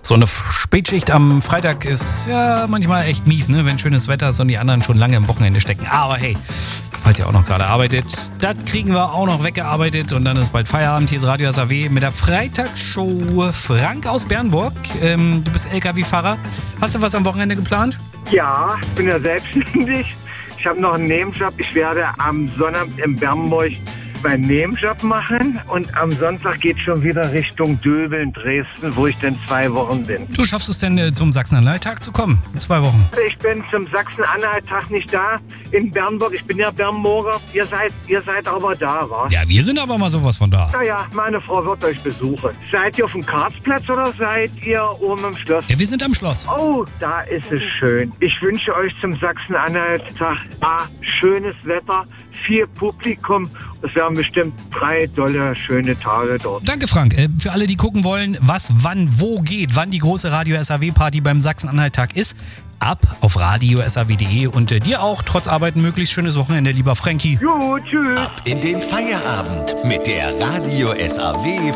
So eine Spätschicht am Freitag ist ja manchmal echt mies, ne? Wenn schönes Wetter ist und die anderen schon lange im Wochenende stecken. Aber hey, falls ihr auch noch gerade arbeitet, das kriegen wir auch noch weggearbeitet und dann ist bald Feierabend. Hier ist Radio SAW mit der Freitagsshow. Frank aus Bernburg, du bist LKW-Fahrer. Hast du was am Wochenende geplant? Ja, ich bin ja selbstständig. Ich habe noch einen Nebenjob. Ich werde am Sonnabend in Bernburg meinen Nebenjob machen und am Sonntag geht es schon wieder Richtung Döbeln, Dresden, wo ich dann 2 Wochen bin. Du schaffst es denn zum Sachsen-Anhalt-Tag zu kommen? In 2 Wochen. Ich bin zum Sachsen-Anhalt-Tag nicht da in Bernburg. Ich bin ja Bernburger. Ihr seid aber da, wa? Ja, wir sind aber mal sowas von da. Naja, meine Frau wird euch besuchen. Seid ihr auf dem Karlsplatz oder seid ihr oben im Schloss? Ja, wir sind am Schloss. Oh, da ist es schön. Ich wünsche euch zum Sachsen-Anhalt-Tag schönes Wetter, viel Publikum. Es werden bestimmt 3 tolle, schöne Tage dort. Danke, Frank. Für alle, die gucken wollen, was, wann, wo geht, wann die große Radio SAW-Party beim Sachsen-Anhalt-Tag ist, ab auf radiosaw.de und dir auch trotz Arbeit ein möglichst schönes Wochenende, lieber Frankie. Jo, tschüss. Ab in den Feierabend mit der Radio SAW